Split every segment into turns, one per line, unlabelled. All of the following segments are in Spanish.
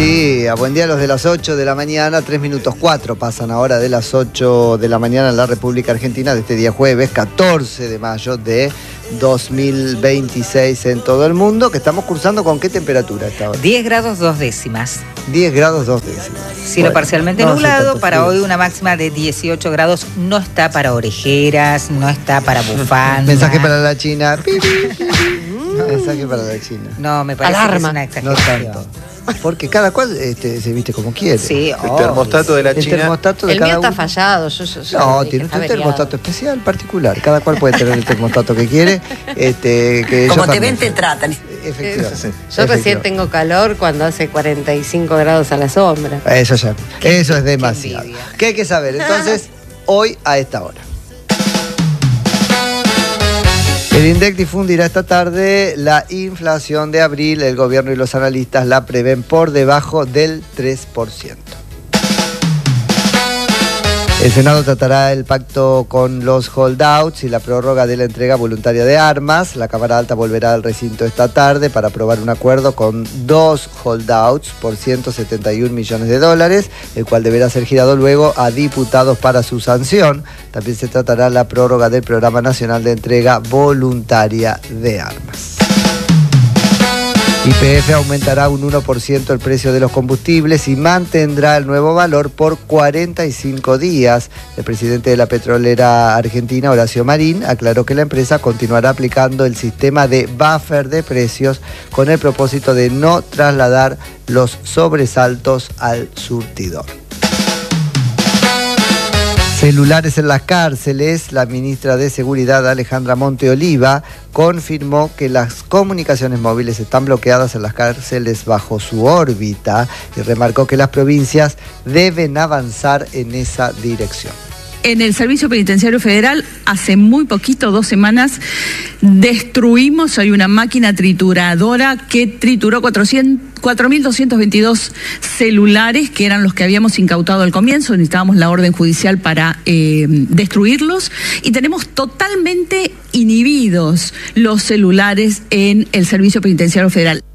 día, buen día a los de las 8 de la mañana, 3 minutos 4 pasan ahora de las 8 de la mañana en la República Argentina de este día jueves 14 de mayo de 2026 en todo el mundo, que estamos cursando con qué temperatura esta hora.
10 grados 2 décimas.
10 grados 2 décimas.
Cielo parcialmente nublado, para hoy una máxima de 18 grados, no está para orejeras, no está para bufandas.
Mensaje para la China. Mensaje para la China.
No, me parece que es una exageración.
No tanto. Porque cada cual se viste como quiere.
Sí,
el termostato de la China.
El termostato de
el
cada
mío está
uno.
Fallado.
No, tiene un termostato especial, particular. Cada cual puede tener el termostato que quiere. Que
como te ven, te tratan.
Efectivamente.
Yo recién tengo calor cuando hace 45 grados a la sombra.
Eso es demasiado. ¿Qué hay que saber? Entonces, hoy a esta hora. El INDEC difundirá esta tarde la inflación de abril. El gobierno y los analistas la prevén por debajo del 3%. El Senado tratará el pacto con los holdouts y la prórroga de la entrega voluntaria de armas. La Cámara Alta volverá al recinto esta tarde para aprobar un acuerdo con 2 holdouts por $171 millones, el cual deberá ser girado luego a diputados para su sanción. También se tratará la prórroga del Programa Nacional de Entrega Voluntaria de Armas. YPF aumentará un 1% el precio de los combustibles y mantendrá el nuevo valor por 45 días. El presidente de la petrolera argentina, Horacio Marín, aclaró que la empresa continuará aplicando el sistema de buffer de precios con el propósito de no trasladar los sobresaltos al surtidor. Celulares en las cárceles. La ministra de Seguridad, Alejandra Monteoliva, confirmó que las comunicaciones móviles están bloqueadas en las cárceles bajo su órbita y remarcó que las provincias deben avanzar en esa dirección.
En el Servicio Penitenciario Federal, hace muy poquito, 2 semanas, destruimos, hay una máquina trituradora que trituró 4.222 celulares, que eran los que habíamos incautado al comienzo. Necesitábamos la orden judicial para destruirlos, y tenemos totalmente inhibidos los celulares en el Servicio Penitenciario Federal.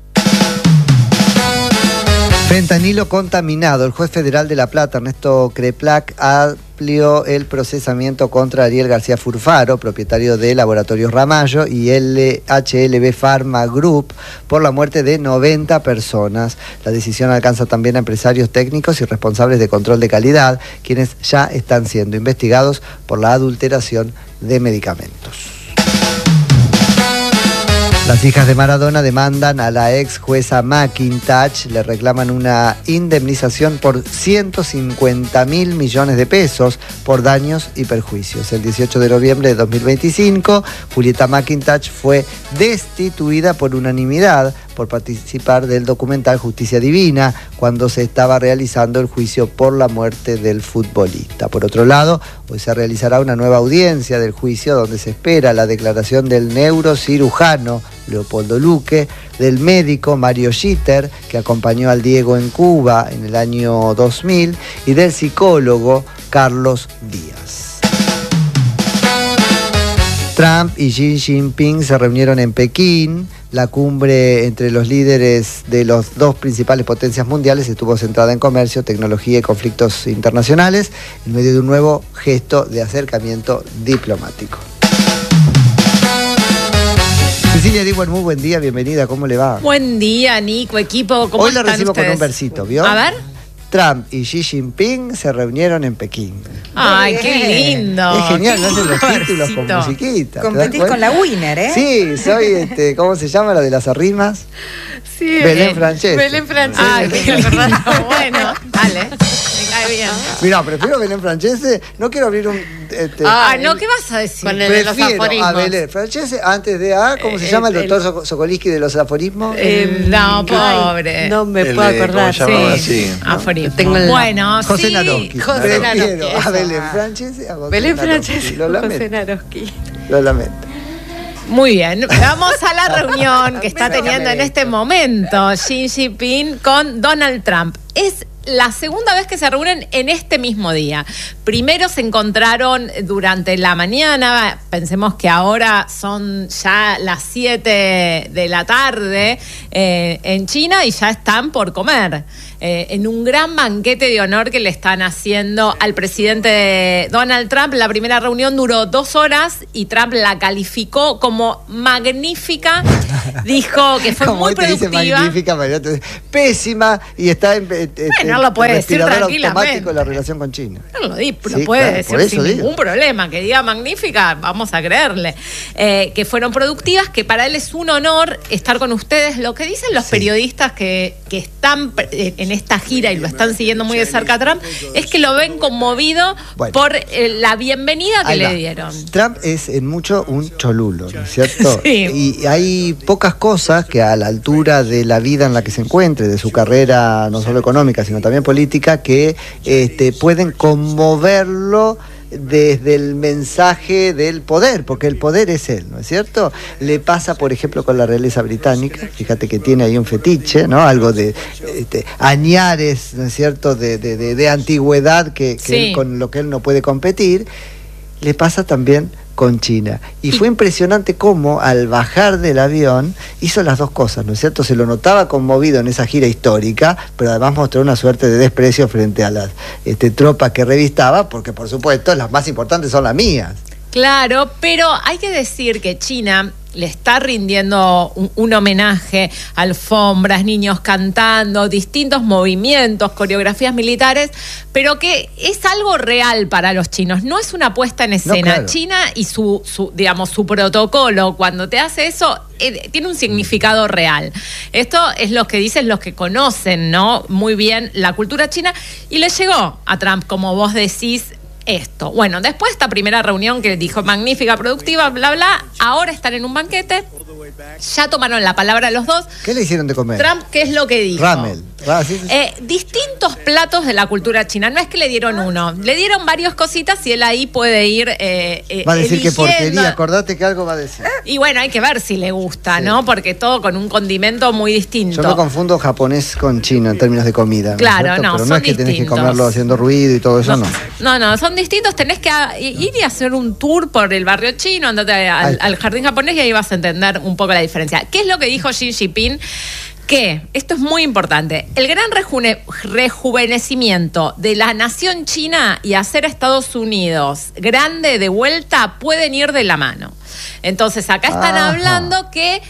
Fentanilo contaminado. El juez federal de La Plata, Ernesto Kreplak, amplió el procesamiento contra Ariel García Furfaro, propietario de Laboratorios Ramallo y HLB Pharma Group, por la muerte de 90 personas. La decisión alcanza también a empresarios técnicos y responsables de control de calidad, quienes ya están siendo investigados por la adulteración de medicamentos. Las hijas de Maradona demandan a la ex jueza McIntosh, le reclaman una indemnización por 150.000 millones de pesos por daños y perjuicios. El 18 de noviembre de 2025, Julieta McIntosh fue destituida por unanimidad por participar del documental Justicia Divina, cuando se estaba realizando el juicio por la muerte del futbolista. Por otro lado, hoy se realizará una nueva audiencia del juicio donde se espera la declaración del neurocirujano Leopoldo Luque, del médico Mario Gitter, que acompañó al Diego en Cuba en el año 2000, y del psicólogo Carlos Díaz. Trump y Xi Jinping se reunieron en Pekín. La cumbre entre los líderes de las 2 principales potencias mundiales estuvo centrada en comercio, tecnología y conflictos internacionales, en medio de un nuevo gesto de acercamiento diplomático. Cecilia Diwan, muy buen día, bienvenida, ¿cómo le va?
Buen día, Nico, equipo, ¿cómo
Hoy
están
la recibo
ustedes?
con un versito, ¿vio?
A ver.
Trump y Xi Jinping se reunieron en Pekín.
Ay, qué lindo.
Es genial, no hacen los títulos con
versito.
musiquita.
Competís con la winner, ¿eh?
Sí, soy, ¿cómo se llama la de las arrimas?
Sí,
Belén Francese.
Belén Francese. Ay, qué lindo. Bueno, dale. Me cae bien.
Mira, prefiero Belén Francese. No quiero abrir un...
no, ¿qué vas a decir?
Con el de los
prefiero
aforismos.
a Belén Francese antes de ¿cómo se llama el doctor Sokolinsky de los aforismos?
No, pobre.
No me puedo acordar.
¿cómo se llamaba? Sí.
Aforismo.
Tengo el-
Bueno,
José
sí.
Naroski.
José
Prefiero
Naroski,
a
eso.
Belén Francese a José
Belén
Naroski.
Francese,
Lo
José
lamento.
Naroski.
Lo lamento.
Muy bien, vamos a la reunión que está teniendo en este momento Xi Jinping con Donald Trump. Es la segunda vez que se reúnen en este mismo día. Primero se encontraron durante la mañana, pensemos que ahora son ya las 7 de la tarde en China y ya están por comer. en un gran banquete de honor que le están haciendo al presidente Donald Trump. La primera reunión duró 2 horas y Trump la calificó como magnífica. Dijo que fue
como
muy
te
productiva.
Dice magnífica, María, pésima, y está en
bueno, lo puede decir tranquilamente.
La relación con China.
No lo puede decir sin ningún problema. Que diga magnífica, vamos a creerle. Que fueron productivas, que para él es un honor estar con ustedes. Lo que dicen los periodistas que están en esta gira y lo están siguiendo muy de cerca a Trump, es que lo ven conmovido por la bienvenida que le dieron.
Trump es en mucho un cholulo, ¿no es cierto?
Sí.
Y hay pocas cosas que a la altura de la vida en la que se encuentre, de su carrera no solo económica, sino también política, que pueden conmoverlo desde el mensaje del poder, porque el poder es él, ¿no es cierto? Le pasa, por ejemplo, con la realeza británica, fíjate que tiene ahí un fetiche, ¿no? Algo de añares, ¿no es cierto?, de antigüedad que él, con lo que él no puede competir. Le pasa también con China. Y fue impresionante cómo al bajar del avión hizo las dos cosas, ¿no es cierto? Se lo notaba conmovido en esa gira histórica, pero además mostró una suerte de desprecio frente a las tropas que revistaba, porque por supuesto las más importantes son las mías.
Claro, pero hay que decir que China le está rindiendo un homenaje, alfombras, niños cantando, distintos movimientos, coreografías militares, pero que es algo real para los chinos, no es una puesta en escena. No, claro. China y su protocolo, cuando te hace eso, tiene un significado real. Esto es lo que dicen los que conocen, ¿no?, muy bien la cultura china, y le llegó a Trump, como vos decís, esto. Bueno, después de esta primera reunión que dijo magnífica, productiva, bla, bla, ahora están en un banquete, ya tomaron la palabra los dos.
¿Qué le hicieron de comer?
Trump, ¿qué es lo que dijo?
Ramen.
Distintos platos de la cultura china, no es que le dieron uno, le dieron varias cositas y él ahí puede ir
va a decir
eligiendo.
Que porquería, acordate que algo va a decir.
Y bueno, hay que ver si le gusta, ¿no? Porque todo con un condimento muy distinto.
Yo me confundo japonés con chino en términos de comida.
Claro,
¿no?
Pero
no es que tenés que comerlo haciendo ruido y todo eso, no.
No, son distintos, tenés que ir y hacer un tour por el barrio chino, andate al jardín japonés y ahí vas a entender un poco la diferencia. ¿Qué es lo que dijo Xi Jinping? Que, esto es muy importante, el gran rejuvenecimiento de la nación china y hacer a Estados Unidos grande de vuelta pueden ir de la mano. Entonces acá están hablando que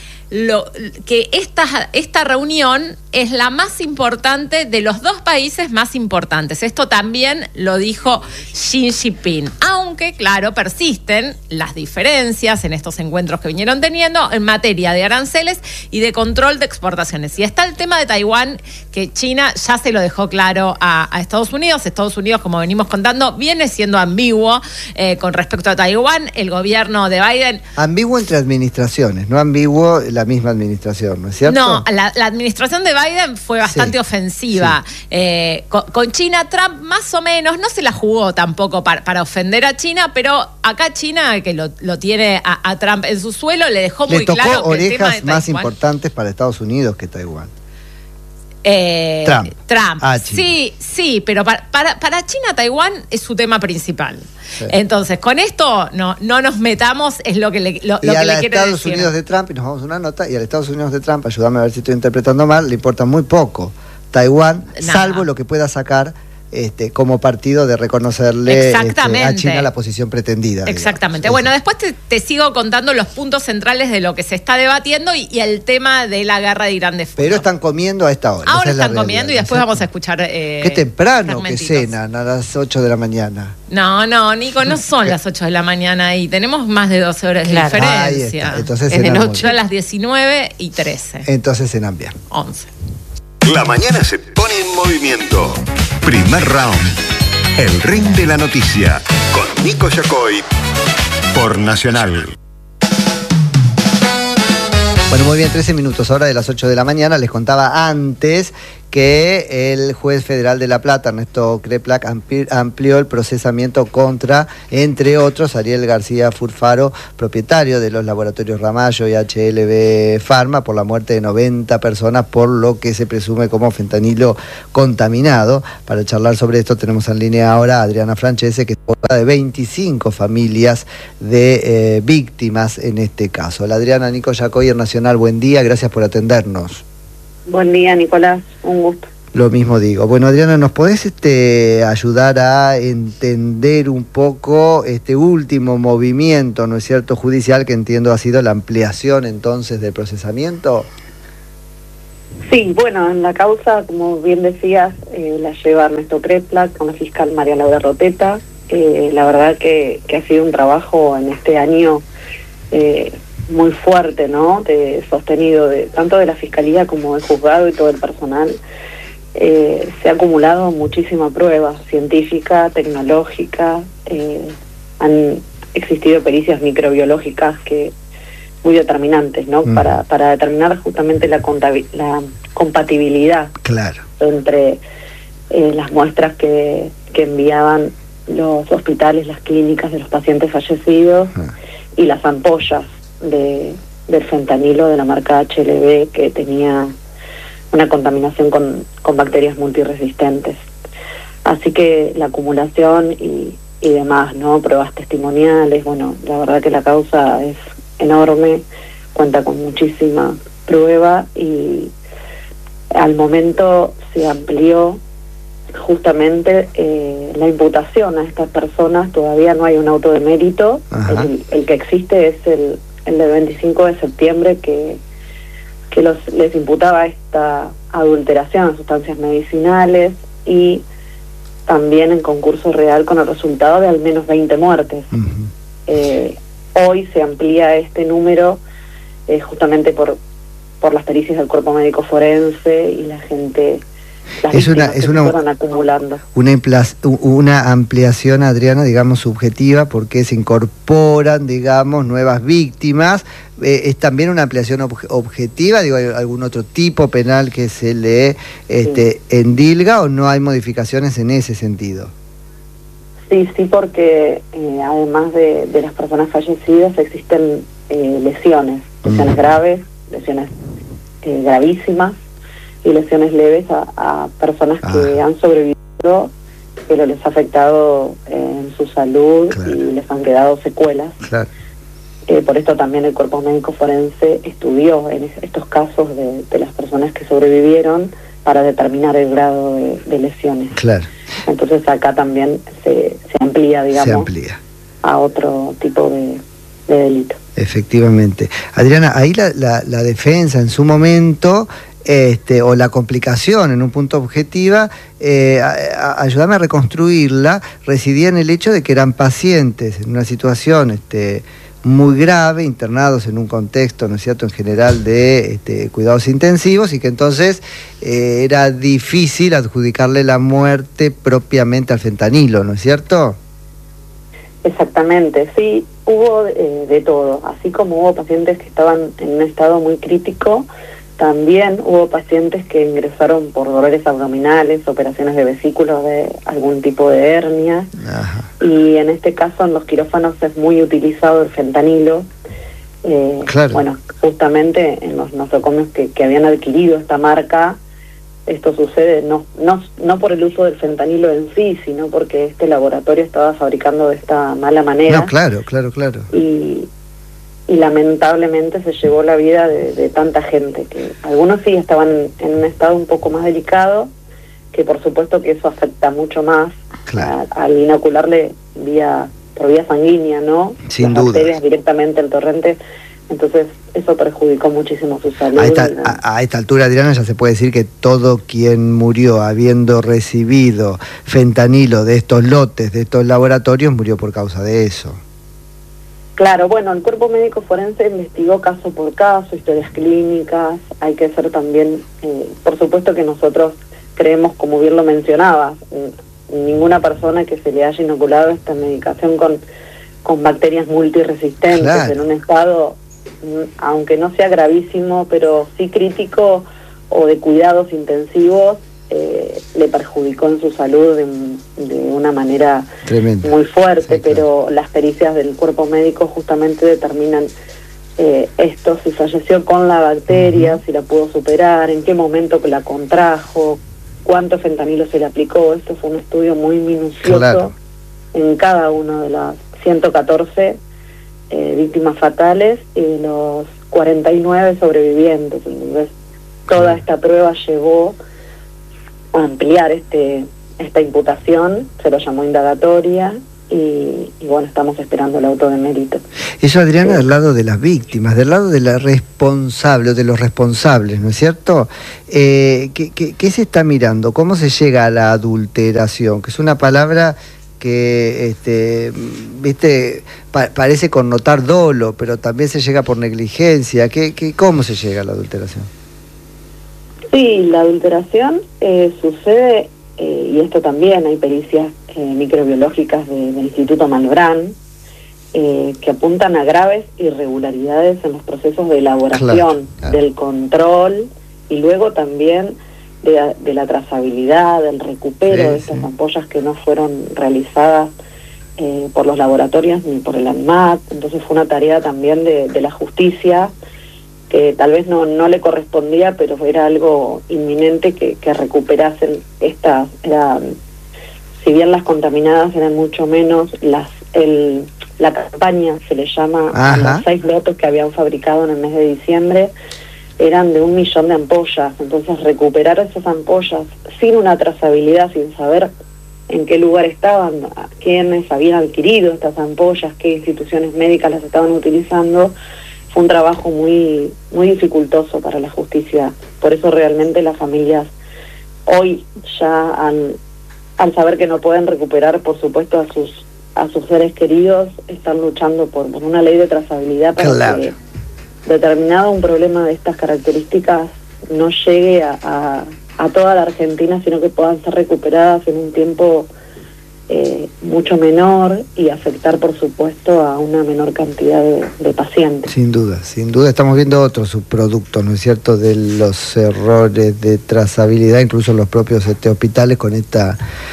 esta reunión es la más importante de los dos países más importantes. Esto también lo dijo Xi Jinping. Aunque, claro, persisten las diferencias en estos encuentros que vinieron teniendo en materia de aranceles y de control de exportaciones. Y está el tema de Taiwán, que China ya se lo dejó claro a Estados Unidos. Estados Unidos, como venimos contando, viene siendo ambiguo con respecto a Taiwán. El gobierno de Biden...
Ambiguo entre administraciones, no ambiguo la misma administración, ¿no es cierto?
No, la administración de Biden fue bastante ofensiva. Sí. Con China, Trump más o menos no se la jugó tampoco para ofender a China, pero acá China, que lo tiene a Trump en su suelo, le dejó muy claro que
tocó
el tema de
orejas más importantes para Estados Unidos que Taiwán.
Trump.
China.
Sí, pero para China, Taiwán es su tema principal. Sí. Entonces, con esto no nos metamos, es lo que le quiere decir. Y a los
Estados Unidos de Trump, y nos vamos a una nota, y a los Estados Unidos de Trump, ayúdame a ver si estoy interpretando mal, le importa muy poco Taiwán, salvo lo que pueda sacar como partido de reconocerle a China la posición pretendida.
Exactamente.
Digamos.
Bueno, después te sigo contando los puntos centrales de lo que se está debatiendo y el tema de la guerra de Irán de fondo.
Pero están comiendo a esta hora.
Ahora están comiendo y después vamos a escuchar
qué temprano que cenan a las 8 de la mañana.
No, Nico, no son las 8 de la mañana y tenemos más de 12 horas de diferencia.
Entonces
es de 8 a las 19:13.
Entonces cenan bien.
11.
La mañana se pone en movimiento. Primer round. El ring de la noticia. Con Nico Yacoy. Por Nacional.
Bueno, muy bien, 13 minutos, ahora de las 8 de la mañana. Les contaba antes que el juez federal de La Plata, Ernesto Kreplak, amplió el procesamiento contra, entre otros, Ariel García Furfaro, propietario de los laboratorios Ramallo y HLB Pharma, por la muerte de 90 personas por lo que se presume como fentanilo contaminado. Para charlar sobre esto tenemos en línea ahora a Adriana Francese, que es abogada de 25 familias de víctimas en este caso. La Adriana, Nico Yacoy, Nacional, buen día, gracias por atendernos.
Buen día, Nicolás, un gusto.
Lo mismo digo. Bueno, Adriana, ¿nos podés ayudar a entender un poco este último movimiento, ¿no es cierto?, judicial, que entiendo ha sido la ampliación entonces del procesamiento?
Sí, bueno, en la causa, como bien decías, la lleva Ernesto Kreplak con la fiscal María Laura Roteta. La verdad que ha sido un trabajo en este año muy fuerte, ¿no?, sostenido tanto de la fiscalía como del juzgado y todo el personal. Se ha acumulado muchísima prueba científica, tecnológica, han existido pericias microbiológicas muy determinantes, ¿no? Para determinar justamente la compatibilidad,
claro,
entre las muestras que enviaban los hospitales, las clínicas de los pacientes fallecidos y las ampollas del fentanilo de la marca HLB, que tenía una contaminación con bacterias multiresistentes. Así que la acumulación y demás, ¿no?, pruebas testimoniales, bueno, la verdad que la causa es enorme, cuenta con muchísima prueba y al momento se amplió justamente la imputación a estas personas. Todavía no hay un auto de mérito. El que existe es el del 25 de septiembre que les imputaba esta adulteración a sustancias medicinales y también en concurso real con el resultado de al menos 20 muertes. Hoy se amplía este número justamente por las pericias del cuerpo médico forense y la gente, las víctimas que se fueron acumulando.
Una ampliación, Adriana, digamos, subjetiva, porque se incorporan, digamos, nuevas víctimas. ¿Es también una ampliación objetiva? Digo, ¿hay algún otro tipo penal que se le endilga o no hay modificaciones en ese sentido?
Sí, porque además de las personas fallecidas existen lesiones graves, lesiones gravísimas y lesiones leves a personas que han sobrevivido, pero les ha afectado en su salud, claro, y les han quedado secuelas.
Claro.
Por esto también el cuerpo médico forense estudió en estos casos de las personas que sobrevivieron para determinar el grado de lesiones.
Claro.
Entonces acá también se amplía, digamos, a otro tipo de delito.
Efectivamente. Adriana, ahí la defensa en su momento, o la complicación en un punto objetiva, ayúdame a reconstruirla, residía en el hecho de que eran pacientes en una situación muy grave, internados en un contexto, ¿no es cierto?, en general de cuidados intensivos, y que entonces era difícil adjudicarle la muerte propiamente al fentanilo, ¿no es cierto?
Exactamente, sí, hubo de todo. Así como hubo pacientes que estaban en un estado muy crítico, también hubo pacientes que ingresaron por dolores abdominales, operaciones de vesículos de algún tipo de hernia. Ajá. Y en este caso en los quirófanos es muy utilizado el fentanilo.
Claro.
Bueno, justamente en los nosocomios que habían adquirido esta marca, esto sucede no por el uso del fentanilo en sí, sino porque este laboratorio estaba fabricando de esta mala manera.
No, claro.
Y lamentablemente se llevó la vida de tanta gente, que algunos sí estaban en un estado un poco más delicado, que por supuesto que eso afecta mucho más, claro, al inocularle por vía sanguínea, ¿no?
Sin
las
duda.
Bacterias directamente al torrente. Entonces eso perjudicó muchísimo su salud.
A esta altura, Adriana, ya se puede decir que todo quien murió habiendo recibido fentanilo de estos lotes, de estos laboratorios, murió por causa de eso.
Claro, bueno, el cuerpo médico forense investigó caso por caso, historias clínicas. Hay que ser también, por supuesto que nosotros creemos, como bien lo mencionabas, ninguna persona que se le haya inoculado esta medicación con bacterias multiresistentes, claro, en un estado, aunque no sea gravísimo, pero sí crítico o de cuidados intensivos, le perjudicó en su salud de una manera tremenda, muy fuerte, sí, pero claro, las pericias del cuerpo médico justamente determinan esto, si falleció con la bacteria, si la pudo superar, en qué momento que la contrajo, cuánto fentanilo se le aplicó. Esto fue un estudio muy minucioso, claro, en cada uno de las 114 víctimas fatales y los 49 sobrevivientes. Entonces toda esta prueba llevó ampliar esta imputación, se lo llamó indagatoria y bueno, estamos esperando el auto de mérito.
Eso, Adriana, del lado de las víctimas, del lado de la responsable, de los responsables, ¿no es cierto? ¿Qué se está mirando? ¿Cómo se llega a la adulteración? Que es una palabra que parece connotar dolo, pero también se llega por negligencia. ¿Cómo se llega a la adulteración?
Sí, la adulteración sucede, y esto también hay pericias microbiológicas del Instituto Malbrán, que apuntan a graves irregularidades en los procesos de elaboración, claro. Del control y luego también de la trazabilidad, del recupero de estas ampollas que no fueron realizadas por los laboratorios ni por el ANMAT. Entonces fue una tarea también de la justicia que tal vez no le correspondía, pero era algo inminente que recuperasen estas. Si bien las contaminadas eran mucho menos, la campaña se le llama a los 6 lotes que habían fabricado en el mes de diciembre, eran de 1 millón de ampollas. Entonces recuperar esas ampollas sin una trazabilidad, sin saber en qué lugar estaban, quiénes habían adquirido estas ampollas, qué instituciones médicas las estaban utilizando, fue un trabajo muy, muy dificultoso para la justicia. Por eso realmente las familias hoy ya al saber que no pueden recuperar, por supuesto, a sus seres queridos, están luchando por una ley de trazabilidad para que determinado un problema de estas características no llegue a toda la Argentina, sino que puedan ser recuperadas en un tiempo mucho menor y afectar, por supuesto, a una menor cantidad de pacientes.
Sin duda, estamos viendo otros subproductos, ¿no es cierto?, de los errores de trazabilidad, incluso los propios hospitales con esta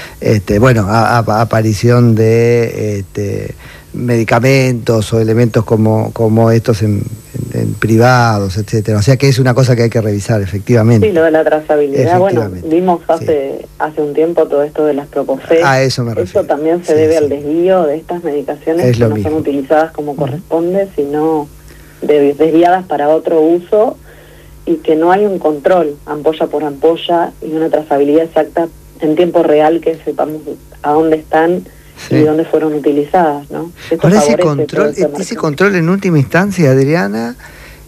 aparición de medicamentos o elementos como estos en privados, etcétera. O sea que es una cosa que hay que revisar, efectivamente.
Sí, lo de la trazabilidad, bueno, vimos hace un tiempo todo esto de las Propofex.
A eso me refiero.
Eso también se debe al desvío de estas medicaciones que no son utilizadas como corresponde, sino desviadas para otro uso, y que no hay un control ampolla por ampolla y una trazabilidad exacta en tiempo real, que sepamos a dónde están y dónde fueron utilizadas, ¿no?
Ahora ese control en última instancia, Adriana,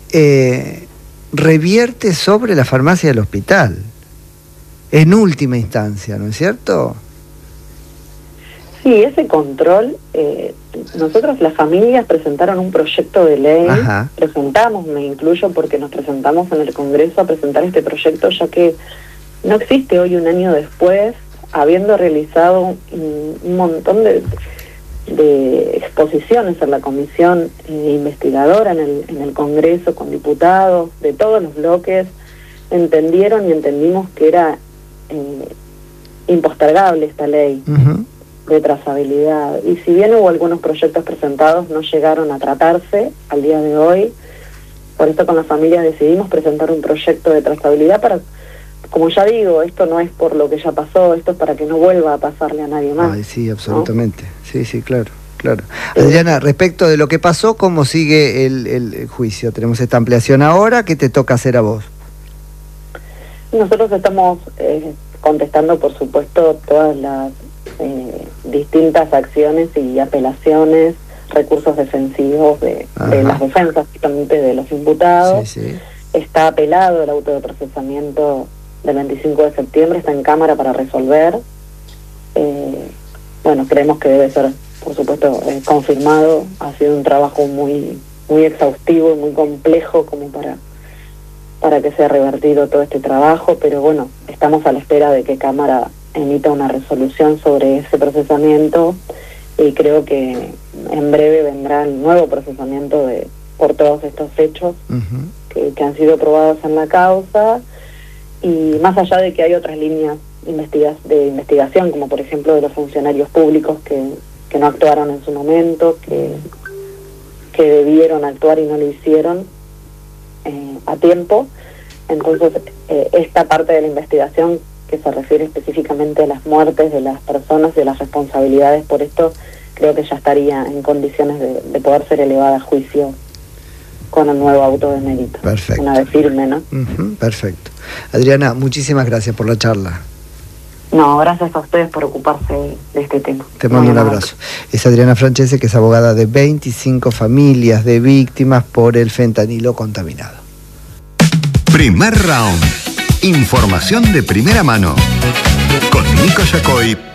revierte sobre la farmacia del hospital, en última instancia, ¿no es cierto?
Sí, ese control, nosotros las familias presentaron un proyecto de ley, presentamos, me incluyo porque nos presentamos en el Congreso a presentar este proyecto, ya que no existe hoy, un año después, habiendo realizado un montón de exposiciones en la comisión investigadora en el Congreso, con diputados de todos los bloques, entendieron y entendimos que era impostergable esta ley de trazabilidad. Y si bien hubo algunos proyectos presentados, no llegaron a tratarse al día de hoy. Por esto con las familias decidimos presentar un proyecto de trazabilidad para, como ya digo, esto no es por lo que ya pasó, esto es para que no vuelva a pasarle a nadie más.
Ay, sí, absolutamente. ¿No? Sí, claro. Adriana, respecto de lo que pasó, ¿cómo sigue el juicio? Tenemos esta ampliación ahora, ¿qué te toca hacer a vos?
Nosotros estamos contestando, por supuesto, todas las distintas acciones y apelaciones, recursos defensivos de las defensas, justamente de los imputados. Está apelado el auto de procesamiento del 25 de septiembre, está en Cámara para resolver. Creemos que debe ser, por supuesto, confirmado. Ha sido un trabajo muy, muy exhaustivo y muy complejo como para que sea revertido todo este trabajo, pero bueno, estamos a la espera de que Cámara emita una resolución sobre ese procesamiento, y creo que en breve vendrá el nuevo procesamiento por todos estos hechos que han sido probados en la causa, y más allá de que hay otras líneas de investigación, como por ejemplo de los funcionarios públicos que no actuaron en su momento, que debieron actuar y no lo hicieron a tiempo. Entonces esta parte de la investigación que se refiere específicamente a las muertes de las personas y a las responsabilidades por esto, creo que ya estaría en condiciones de poder ser elevada a juicio con el nuevo auto de mérito.
Perfecto.
Una vez firme, ¿no?
Perfecto. Adriana, muchísimas gracias por la charla.
No, gracias a ustedes por ocuparse de este tema.
Te mando un abrazo. Es Adriana Francese, que es abogada de 25 familias de víctimas por el fentanilo contaminado.
Primer round. Información de primera mano. Con Nico Yacoy